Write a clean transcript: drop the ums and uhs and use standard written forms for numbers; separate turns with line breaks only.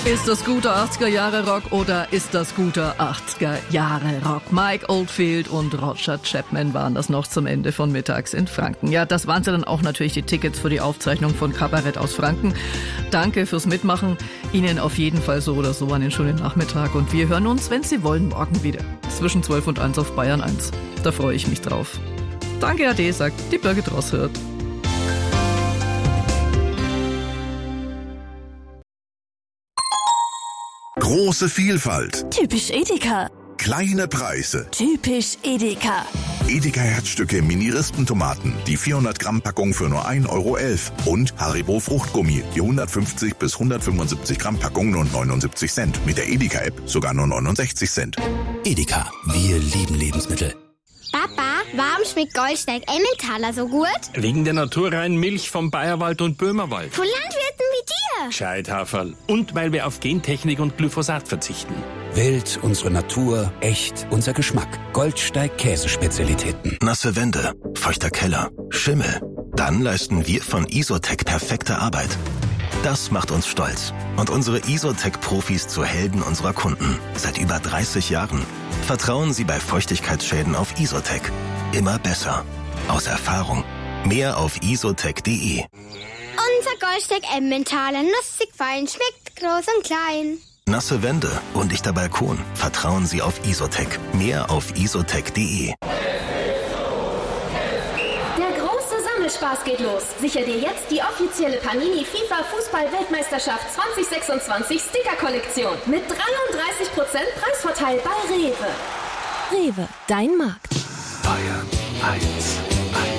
Ist das guter 80er-Jahre-Rock oder ist das guter 80er-Jahre-Rock? Mike Oldfield und Roger Chapman waren das noch zum Ende von Mittags in Franken. Ja, das waren sie dann auch natürlich, die Tickets für die Aufzeichnung von Kabarett aus Franken. Danke fürs Mitmachen. Ihnen auf jeden Fall so oder so einen schönen Nachmittag. Und wir hören uns, wenn Sie wollen, morgen wieder. Zwischen 12 und 1 auf Bayern 1. Da freue ich mich drauf. Danke, Ade, sagt die Birgit Rosshört.
Große Vielfalt.
Typisch Edeka.
Kleine Preise.
Typisch Edeka.
Edeka Herzstücke Mini-Rispentomaten, die 400-Gramm-Packung für nur 1,11 € und Haribo Fruchtgummi, die 150 bis 175 Gramm Packung nur 79 Cent. Mit der Edeka-App sogar nur 69 Cent.
Edeka, wir lieben Lebensmittel.
Papa, warum schmeckt Goldsteig Emmentaler so gut?
Wegen der naturreinen Milch vom Bayerwald und Böhmerwald.
Von Landwirten wie dir.
Gescheithaferl. Und weil wir auf Gentechnik und Glyphosat verzichten.
Wild, unsere Natur, echt, unser Geschmack. Goldsteig Käsespezialitäten.
Nasse Wände, feuchter Keller, Schimmel. Dann leisten wir von Isotec perfekte Arbeit. Das macht uns stolz und unsere Isotec-Profis zu Helden unserer Kunden. Seit über 30 Jahren. Vertrauen Sie bei Feuchtigkeitsschäden auf Isotec. Immer besser. Aus Erfahrung. Mehr auf isotec.de.
Unser Goldsteig Emmentaler, nussig fein, schmeckt groß und klein.
Nasse Wände, undichter Balkon. Vertrauen Sie auf Isotec. Mehr auf isotec.de.
Spaß geht los. Sicher dir jetzt die offizielle Panini FIFA Fußball-Weltmeisterschaft 2026 Sticker-Kollektion mit 33% Preisvorteil bei Rewe.
Rewe, dein Markt.
Bayern 1.